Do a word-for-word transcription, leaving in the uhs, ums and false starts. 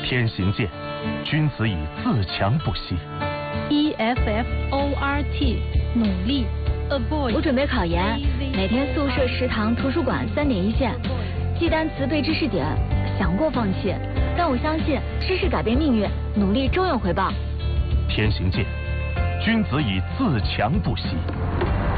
天行健，君子以自强不息。 E F F O R T 努力 avoid。 我准备考研，每天宿舍、食堂、图书馆三点一线，记单词、背知识点，想过放弃，但我相信知识改变命运，努力终有回报。 天行健，君子以自强不息。